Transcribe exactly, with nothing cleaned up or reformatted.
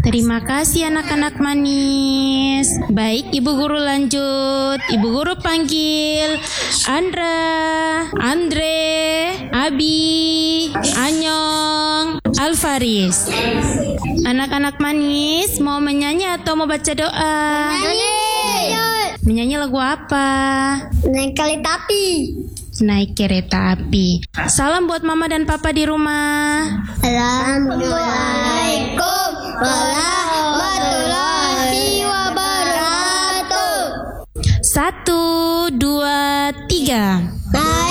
Terima kasih anak-anak manis. Baik, Ibu Guru lanjut. Ibu Guru panggil Andra, Andre, Abi, Anyong, Alfaris. Anak-anak manis mau menyanyi atau mau baca doa? Menyanyi. Menyanyi lagu apa? Naik kereta api. Naik kereta api. Salam buat mama dan papa di rumah. Assalamualaikum warahmatullahi wabarakatuh. Satu, dua, tiga.